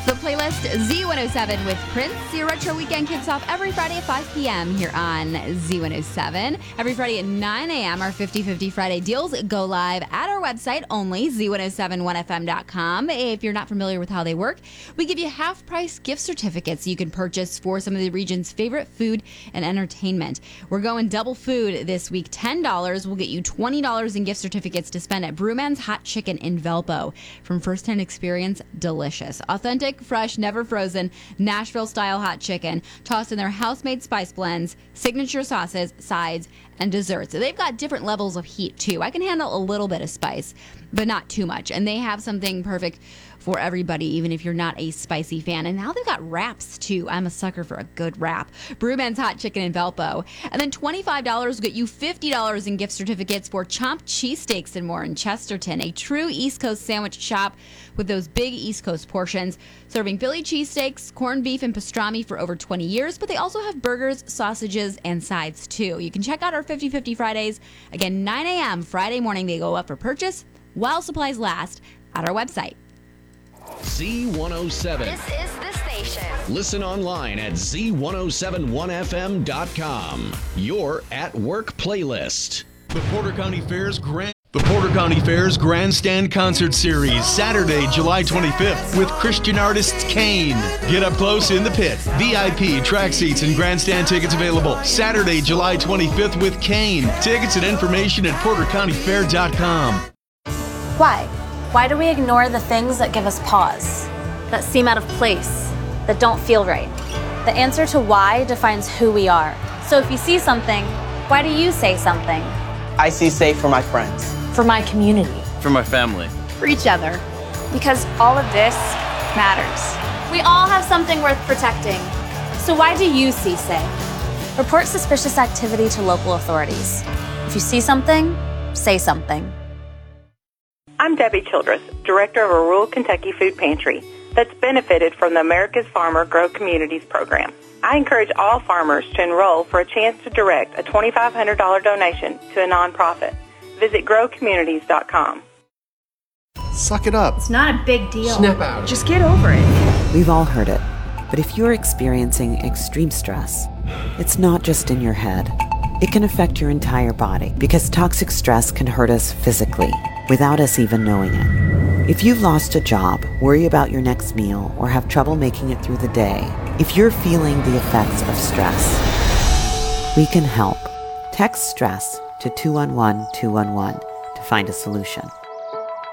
The playlist Z107 with Prince. Your retro weekend kicks off every Friday at 5 p.m. here on Z107. Every Friday at 9 a.m. our 50/50 Friday deals go live at our website only, Z1071FM.com. If you're not familiar with how they work, we give you half-price gift certificates you can purchase for some of the region's favorite food and entertainment. We're going double food this week. $10 will get you $20 in gift certificates to spend at Brewman's Hot Chicken in Valpo. From first-hand experience, delicious. Authentic, fresh, never frozen, Nashville-style hot chicken, tossed in their house-made spice blends, signature sauces, sides, and desserts. They've got different levels of heat, too. I can handle a little bit of spice, but not too much. And they have something perfect for everybody, even if you're not a spicy fan. And now they've got wraps, too. I'm a sucker for a good wrap. Brewman's Hot Chicken in Valpo. And then $25 will get you $50 in gift certificates for Chomped Cheesesteaks and more in Chesterton, a true East Coast sandwich shop with those big East Coast portions, serving Philly cheesesteaks, corned beef, and pastrami for over 20 years. But they also have burgers, sausages, and sides, too. You can check out our 50/50 Fridays. Again, 9 a.m. Friday morning, they go up for purchase while supplies last at our website. Z107. This is the station. Listen online at Z1071FM.com. Your at work playlist. The Porter County Fair's Grandstand Concert Series, Saturday, July 25th, with Christian artists Kane. Get up close in the pit. VIP, track seats, and grandstand tickets available. Saturday, July 25th with Kane. Tickets and information at portercountyfair.com. Why? Why do we ignore the things that give us pause, that seem out of place, that don't feel right? The answer to why defines who we are. So if you see something, why do you say something? I see safe for my friends. For my community. For my family. For each other. Because all of this matters. We all have something worth protecting. So why do you see safe? Report suspicious activity to local authorities. If you see something, say something. I'm Debbie Childress, Director of a rural Kentucky food pantry that's benefited from the America's Farmer Grow Communities program. I encourage all farmers to enroll for a chance to direct a $2,500 donation to a nonprofit. Visit growcommunities.com. Suck it up. It's not a big deal. Snap out. Just get over it. We've all heard it. But if you're experiencing extreme stress, it's not just in your head. It can affect your entire body because toxic stress can hurt us physically without us even knowing it. If you've lost a job, worry about your next meal, or have trouble making it through the day, if you're feeling the effects of stress, we can help. Text STRESS to 211-211 to find a solution.